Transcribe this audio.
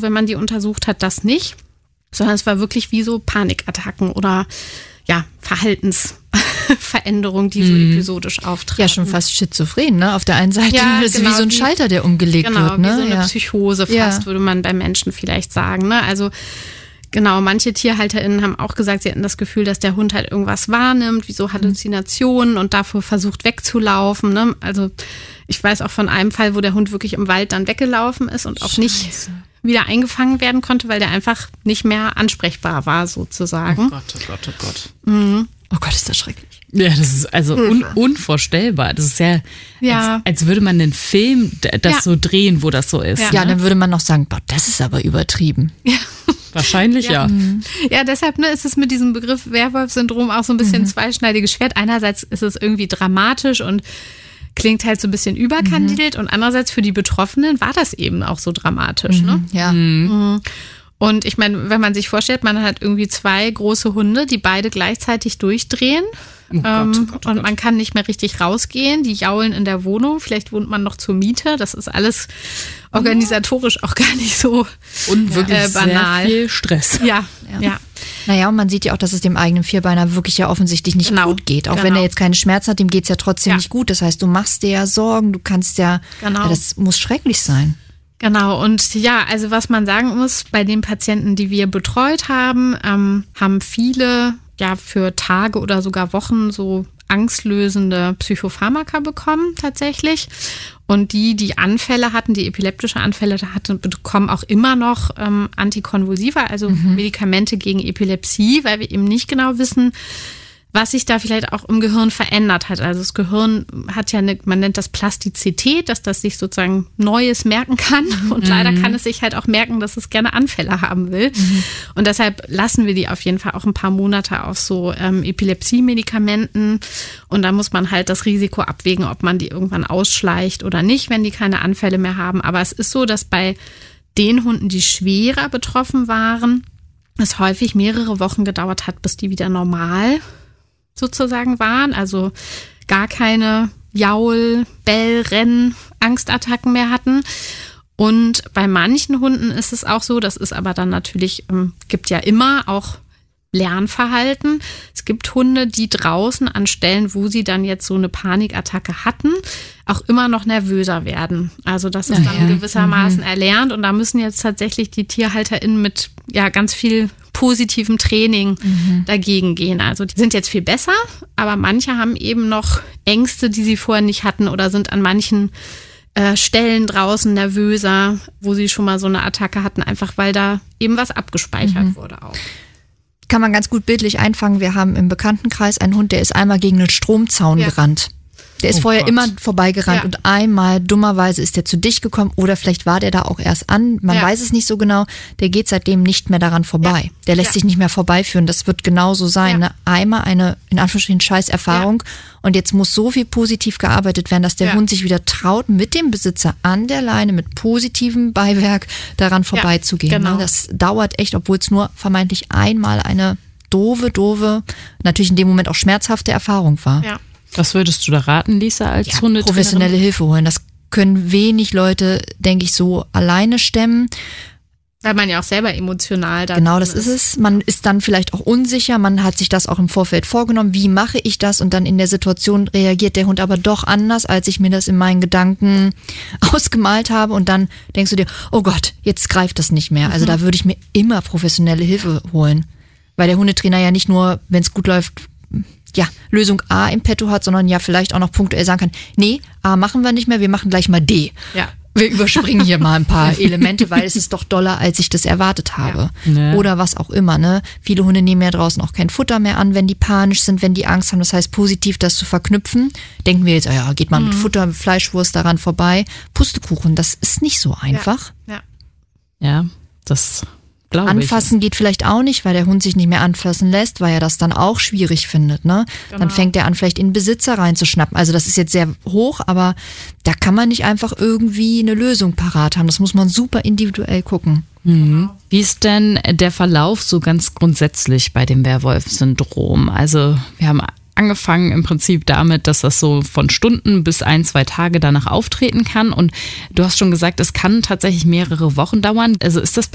wenn man die untersucht hat, das nicht. Sondern es war wirklich wie so Panikattacken oder ja, Verhaltensveränderungen, die so episodisch auftreten. Ja, schon fast schizophren, ne? Auf der einen Seite ist genau, wie so ein Schalter, der umgelegt wird, ne? Wie so eine Psychose fast, würde man bei Menschen vielleicht sagen, ne? Also genau, manche TierhalterInnen haben auch gesagt, sie hatten das Gefühl, dass der Hund halt irgendwas wahrnimmt, wie so Halluzinationen und davor versucht wegzulaufen, ne? Also ich weiß auch von einem Fall, wo der Hund wirklich im Wald dann weggelaufen ist und auch nicht wieder eingefangen werden konnte, weil der einfach nicht mehr ansprechbar war, sozusagen. Oh Gott, oh Gott, oh Gott. Mhm. Oh Gott, ist das schrecklich. Ja, das ist also unvorstellbar. Das ist als würde man einen Film so drehen, wo das so ist. Ja, dann würde man noch sagen, boah, das ist aber übertrieben. Ja. Wahrscheinlich ja. Ja, deshalb ist es mit diesem Begriff Werwolf-Syndrom auch so ein bisschen zweischneidiges Schwert. Einerseits ist es irgendwie dramatisch und klingt halt so ein bisschen überkandidelt und andererseits für die Betroffenen war das eben auch so dramatisch. Ne? Ja. Und ich meine, wenn man sich vorstellt, man hat irgendwie 2 große Hunde, die beide gleichzeitig durchdrehen. Oh Gott. Und man kann nicht mehr richtig rausgehen. Die jaulen in der Wohnung. Vielleicht wohnt man noch zur Miete. Das ist alles organisatorisch auch gar nicht so und wirklich banal. Sehr viel Stress. Ja. Naja, und man sieht ja auch, dass es dem eigenen Vierbeiner wirklich ja offensichtlich nicht gut geht. Auch wenn er jetzt keine Schmerzen hat, dem geht's ja trotzdem nicht gut. Das heißt, du machst dir ja Sorgen, du kannst ja, das muss schrecklich sein. Genau, und ja, also was man sagen muss, bei den Patienten, die wir betreut haben, haben viele für Tage oder sogar Wochen so angstlösende Psychopharmaka bekommen tatsächlich. Und die Anfälle hatten, die epileptische Anfälle hatten, bekommen auch immer noch Antikonvulsiva, also Medikamente gegen Epilepsie, weil wir eben nicht genau wissen, was sich da vielleicht auch im Gehirn verändert hat. Also das Gehirn hat ja man nennt das Plastizität, dass das sich sozusagen Neues merken kann. Und leider kann es sich halt auch merken, dass es gerne Anfälle haben will. Und deshalb lassen wir die auf jeden Fall auch ein paar Monate auf so Epilepsie-Medikamenten. Und da muss man halt das Risiko abwägen, ob man die irgendwann ausschleicht oder nicht, wenn die keine Anfälle mehr haben. Aber es ist so, dass bei den Hunden, die schwerer betroffen waren, es häufig mehrere Wochen gedauert hat, bis die wieder normal sozusagen waren, also gar keine Jaul-, Bell-, Renn-, Angstattacken mehr hatten. Und bei manchen Hunden ist es auch so, das ist aber dann natürlich, gibt ja immer auch Lernverhalten. Es gibt Hunde, die draußen an Stellen, wo sie dann jetzt so eine Panikattacke hatten, auch immer noch nervöser werden. Also das ist dann gewissermaßen erlernt und da müssen jetzt tatsächlich die TierhalterInnen mit ganz viel positivem Training dagegen gehen. Also die sind jetzt viel besser, aber manche haben eben noch Ängste, die sie vorher nicht hatten oder sind an manchen Stellen draußen nervöser, wo sie schon mal so eine Attacke hatten, einfach weil da eben was abgespeichert wurde auch. Kann man ganz gut bildlich einfangen. Wir haben im Bekanntenkreis einen Hund, der ist einmal gegen einen Stromzaun gerannt. Der ist vorher immer vorbeigerannt und einmal dummerweise ist der zu dicht gekommen oder vielleicht war der da auch erst an. Man weiß es nicht so genau. Der geht seitdem nicht mehr daran vorbei. Der lässt sich nicht mehr vorbeiführen. Das wird genauso sein. Ne? Einmal eine, in Anführungsstrichen, Scheißerfahrung. Und jetzt muss so viel positiv gearbeitet werden, dass der Hund sich wieder traut, mit dem Besitzer an der Leine mit positivem Beiwerk daran vorbeizugehen. Genau. Ne? Das dauert echt, obwohl es nur vermeintlich einmal eine doofe, natürlich in dem Moment auch schmerzhafte Erfahrung war. Ja. Was würdest du da raten, Lisa, als Hundetrainerin? Professionelle Hilfe holen. Das können wenig Leute, denke ich, so alleine stemmen. Weil man ja auch selber emotional da Genau, das ist es. Man ist dann vielleicht auch unsicher. Man hat sich das auch im Vorfeld vorgenommen. Wie mache ich das? Und dann in der Situation reagiert der Hund aber doch anders, als ich mir das in meinen Gedanken ausgemalt habe. Und dann denkst du dir, oh Gott, jetzt greift das nicht mehr. Also da würde ich mir immer professionelle Hilfe holen. Weil der Hundetrainer ja nicht nur, wenn es gut läuft, Lösung A im Petto hat, sondern vielleicht auch noch punktuell sagen kann, nee, A machen wir nicht mehr, wir machen gleich mal D. Ja. Wir überspringen hier mal ein paar Elemente, weil es ist doch doller, als ich das erwartet habe. Ja. Oder was auch immer, ne? Viele Hunde nehmen ja draußen auch kein Futter mehr an, wenn die panisch sind, wenn die Angst haben. Das heißt, positiv das zu verknüpfen. Denken wir jetzt, geht man mit Futter, mit Fleischwurst daran vorbei. Pustekuchen, das ist nicht so einfach. Ja, das glaube ich. Anfassen geht vielleicht auch nicht, weil der Hund sich nicht mehr anfassen lässt, weil er das dann auch schwierig findet, ne? Genau. Dann fängt er an, vielleicht in den Besitzer reinzuschnappen. Also das ist jetzt sehr hoch, aber da kann man nicht einfach irgendwie eine Lösung parat haben. Das muss man super individuell gucken. Mhm. Wie ist denn der Verlauf so ganz grundsätzlich bei dem Werwolf-Syndrom? Also wir haben angefangen im Prinzip damit, dass das so von Stunden bis 1-2 Tage danach auftreten kann. Und du hast schon gesagt, es kann tatsächlich mehrere Wochen dauern. Also ist das